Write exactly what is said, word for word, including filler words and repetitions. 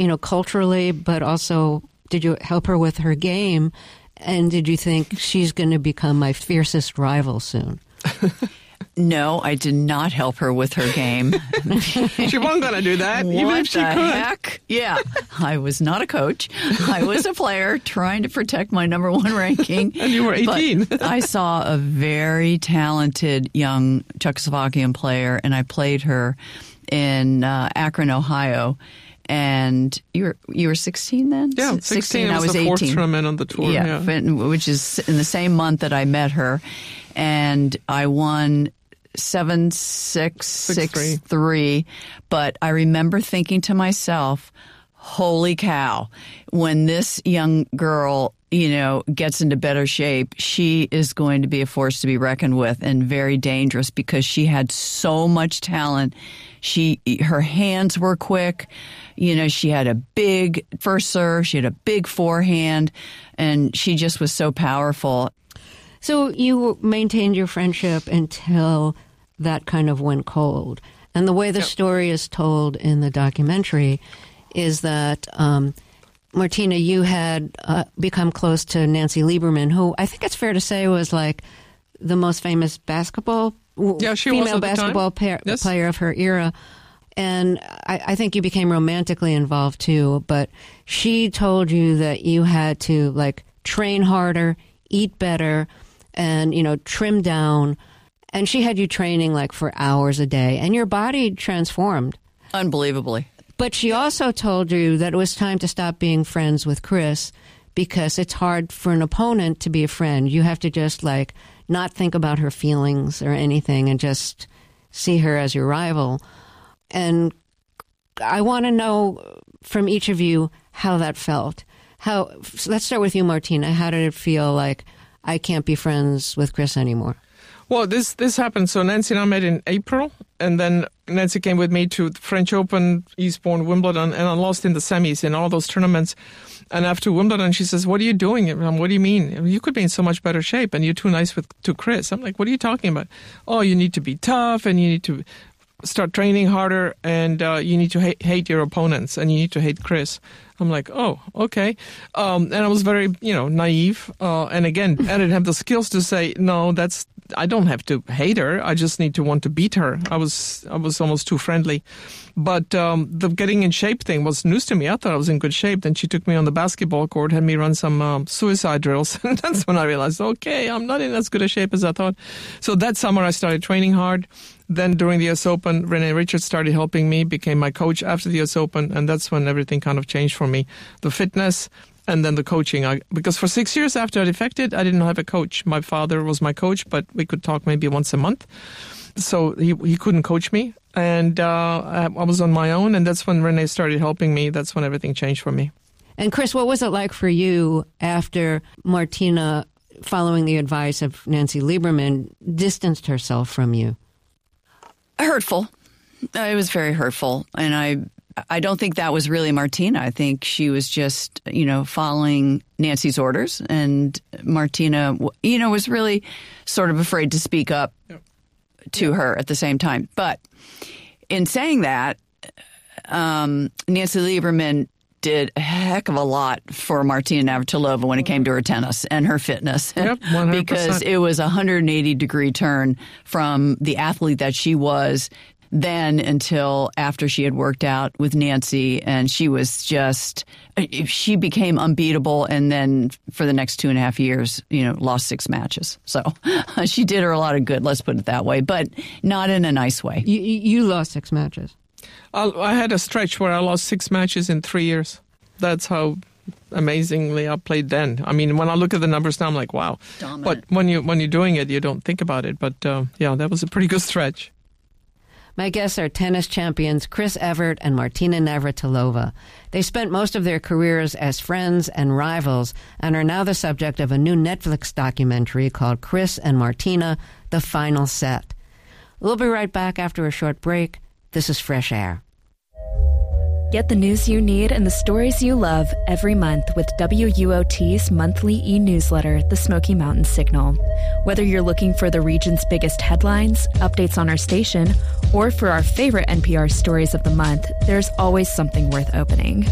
you know, culturally, but also did you help her with her game? And did you think she's going to become my fiercest rival soon? No, I did not help her with her game. She wasn't going to do that, what even if she the could. Heck? Yeah, I was not a coach. I was a player trying to protect my number one ranking. And you were eighteen. But I saw a very talented young Czechoslovakian player, and I played her in uh, Akron, Ohio. And you were you were sixteen then? Yeah, sixteen. sixteen I was, was the fourth eighteen. tournament on the tour. Yeah, yeah, which is in the same month that I met her, and I won seven six six, six three. But I remember thinking to myself, "Holy cow! When this young girl, you know, gets into better shape, she is going to be a force to be reckoned with and very dangerous because she had so much talent. She, her hands were quick. You know, she had a big first serve. She had a big forehand, and she just was so powerful." So you maintained your friendship until that kind of went cold. And the way the yep. story is told in the documentary is that, um, Martina, you had uh, become close to Nancy Lieberman, who I think it's fair to say was like the most famous basketball, yeah, she female was basketball pa- yes. player of her era. And I, I think you became romantically involved too, but she told you that you had to like train harder, eat better, and, you know, trim down. And she had you training like for hours a day, and your body transformed. Unbelievably. But she also told you that it was time to stop being friends with Chris because it's hard for an opponent to be a friend. You have to just like not think about her feelings or anything and just see her as your rival. And I want to know from each of you how that felt. How? So let's start with you, Martina. How did it feel like I can't be friends with Chris anymore? Well, this this happened. So Nancy and I met in April, and then Nancy came with me to the French Open, Eastbourne, Wimbledon, and I lost in the semis in all those tournaments. And after Wimbledon, she says, "What are you doing?" I'm, what do you mean? You could be in so much better shape, and you're too nice with to Chris. I'm like, what are you talking about? Oh, you need to be tough, and you need to start training harder, and uh, you need to hate, hate your opponents, and you need to hate Chris. I'm like, oh, okay. Um, and I was very, you know, naive. Uh, and again, I didn't have the skills to say, no, that's, I don't have to hate her. I just need to want to beat her. I was, I was almost too friendly. But um, the getting in shape thing was news to me. I thought I was in good shape. Then she took me on the basketball court, had me run some um, suicide drills. And that's when I realized, okay, I'm not in as good a shape as I thought. So that summer I started training hard. Then during the U S Open, Renee Richards started helping me, became my coach after the U S Open, and that's when everything kind of changed for me. The fitness and then the coaching. I, because for six years after I defected, I didn't have a coach. My father was my coach, but we could talk maybe once a month. So he he couldn't coach me, and uh, I, I was on my own, and that's when Renee started helping me. That's when everything changed for me. And Chris, what was it like for you after Martina, following the advice of Nancy Lieberman, distanced herself from you? Hurtful. It was very hurtful. And I I don't think that was really Martina. I think she was just, you know, following Nancy's orders. And Martina, you know, was really sort of afraid to speak up yep. to yep. her at the same time. But in saying that, um, Nancy Lieberman did a heck of a lot for Martina Navratilova when it came to her tennis and her fitness. Yep, one hundred percent. Because it was a one hundred eighty degree turn from the athlete that she was then until after she had worked out with Nancy, and she was just, she became unbeatable, and then for the next two and a half years, you know, lost six matches. So she did her a lot of good, let's put it that way, but not in a nice way. You, you lost six matches. I had a stretch where I lost six matches in three years. That's how amazingly I played then. I mean, when I look at the numbers now, I'm like, wow. Dominant. But when, you, when you're doing it, you don't think about it. But, uh, yeah, that was a pretty good stretch. My guests are tennis champions Chris Evert and Martina Navratilova. They spent most of their careers as friends and rivals and are now the subject of a new Netflix documentary called Chris and Martina, The Final Set. We'll be right back after a short break. This is Fresh Air. Get the news you need and the stories you love every month with W U O T's monthly e-newsletter, The Smoky Mountain Signal. Whether you're looking for the region's biggest headlines, updates on our station, or for our favorite N P R stories of the month, there's always something worth opening.